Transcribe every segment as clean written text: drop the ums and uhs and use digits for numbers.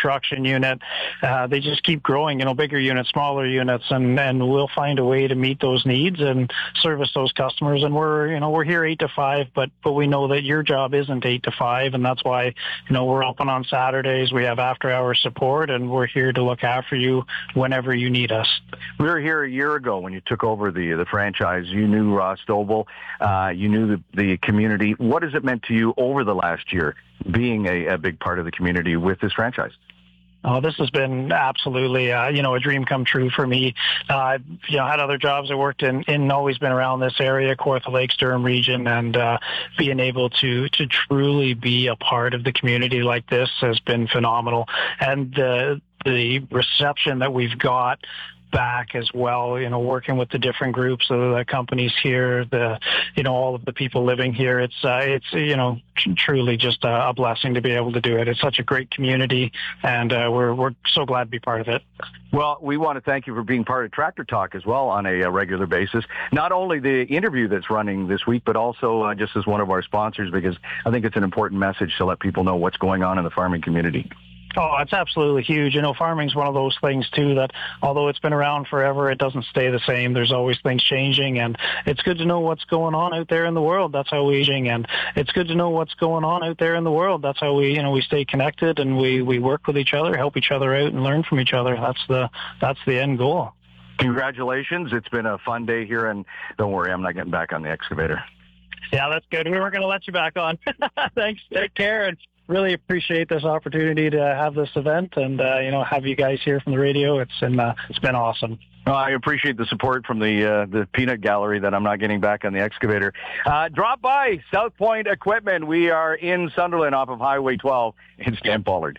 construction unit. They just keep growing, bigger units, smaller units, and we'll find a way to meet those needs and service those customers. And we're here 8 to 5, but we know that your job isn't 8 to 5, and that's why, we're open on Saturdays. We have after-hour support, and we're here to look after you whenever you need us. We were here a year ago when you took over the franchise. You knew Ross Doble. You knew the community. What has it meant to you over the last year, being a big part of the community with this franchise? Oh, this has been absolutely, a dream come true for me. I've, had other jobs. I worked in always been around this area, Kawartha Lakes, Durham region, and being able to truly be a part of the community like this has been phenomenal. And the reception that we've got back as well, working with the different groups of the companies here, all of the people living here. It's truly just a blessing to be able to do it. It's such a great community, and we're so glad to be part of it. Well, we want to thank you for being part of Tractor Talk as well on a regular basis. Not only the interview that's running this week, but also just as one of our sponsors, because I think it's an important message to let people know what's going on in the farming community. Oh, it's absolutely huge. Farming's one of those things, too, that although it's been around forever, it doesn't stay the same. There's always things changing, and it's good to know what's going on out there in the world. That's how it's good to know what's going on out there in the world. That's how we stay connected, and we work with each other, help each other out, and learn from each other. That's the end goal. Congratulations. It's been a fun day here, and don't worry, I'm not getting back on the excavator. Yeah, that's good. We weren't going to let you back on. Thanks. Take care, and really appreciate this opportunity to have this event and, have you guys here from the radio. It's been awesome. Well, I appreciate the support from the peanut gallery that I'm not getting back on the excavator. Drop by South Point Equipment. We are in Sunderland off of Highway 12 in Stan Pollard.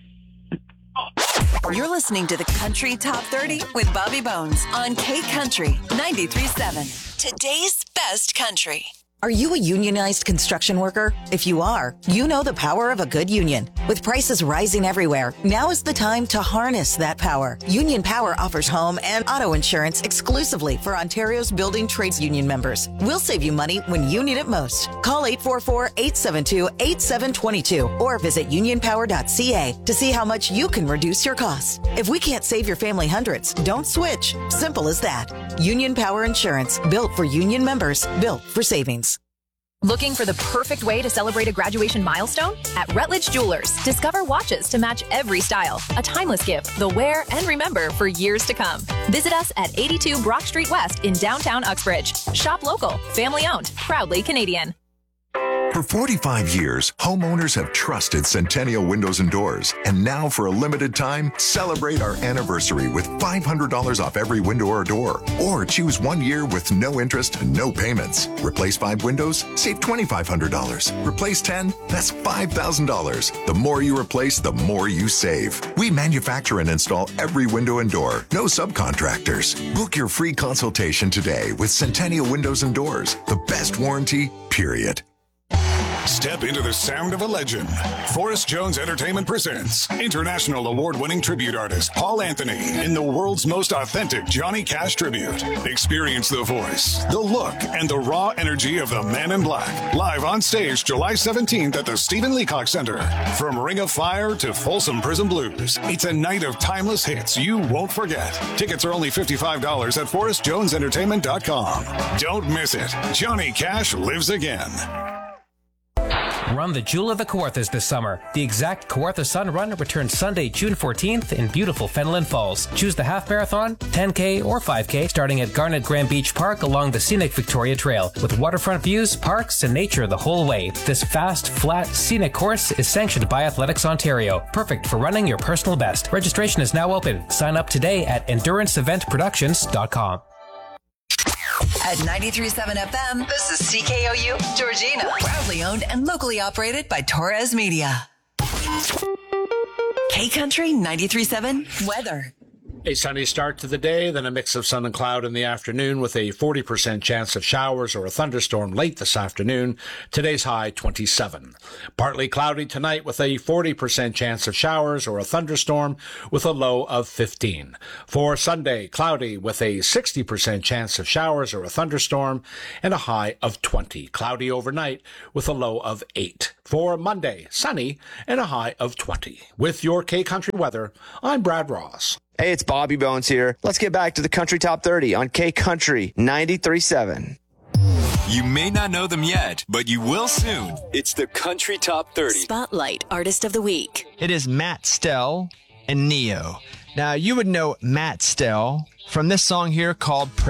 You're listening to the Country Top 30 with Bobby Bones on K Country 93.7. Today's best country. Are you a unionized construction worker? If you are, you know the power of a good union. With prices rising everywhere, now is the time to harness that power. Union Power offers home and auto insurance exclusively for Ontario's building trades union members. We'll save you money when you need it most. Call 844-872-8722 or visit unionpower.ca to see how much you can reduce your costs. If we can't save your family hundreds, don't switch. Simple as that. Union Power Insurance, built for union members, built for savings. Looking for the perfect way to celebrate a graduation milestone? At Rutledge Jewelers, discover watches to match every style. A timeless gift they'll wear and remember for years to come. Visit us at 82 Brock Street West in downtown Uxbridge. Shop local, family owned, proudly Canadian. For 45 years, homeowners have trusted Centennial Windows and Doors. And now for a limited time, celebrate our anniversary with $500 off every window or door. Or choose 1 year with no interest and no payments. Replace 5 windows, save $2,500. Replace 10, that's $5,000. The more you replace, the more you save. We manufacture and install every window and door. No subcontractors. Book your free consultation today with Centennial Windows and Doors. The best warranty, period. Step into the sound of a legend. Forrest Jones Entertainment presents international award-winning tribute artist Paul Anthony in the world's most authentic Johnny Cash tribute. Experience the voice, the look, and the raw energy of the Man in Black. Live on stage July 17th at the Stephen Leacock Center. From Ring of Fire to Folsom Prison Blues, it's a night of timeless hits you won't forget. Tickets are only $55 at ForrestJonesEntertainment.com. Don't miss it. Johnny Cash lives again. Run the Jewel of the Kawarthas this summer. The Exact Kawartha Sun Run returns Sunday, June 14th in beautiful Fenelon Falls. Choose the half marathon, 10K, or 5K starting at Garnet Grand Beach Park along the scenic Victoria Trail with waterfront views, parks, and nature the whole way. This fast, flat, scenic course is sanctioned by Athletics Ontario. Perfect for running your personal best. Registration is now open. Sign up today at EnduranceEventProductions.com. At 93.7 FM, this is CKOU Georgina. Proudly owned and locally operated by Torres Media. K Country 93.7 weather. A sunny start to the day, then a mix of sun and cloud in the afternoon with a 40% chance of showers or a thunderstorm late this afternoon. Today's high 27. Partly cloudy tonight with a 40% chance of showers or a thunderstorm with a low of 15. For Sunday, cloudy with a 60% chance of showers or a thunderstorm and a high of 20. Cloudy overnight with a low of 8. For Monday, sunny and a high of 20. With your K-Country weather, I'm Brad Ross. Hey, it's Bobby Bones here. Let's get back to the Country Top 30 on K-Country 93.7. You may not know them yet, but you will soon. It's the Country Top 30. Spotlight Artist of the Week. It is Matt Stell and Neo. Now, you would know Matt Stell from this song here called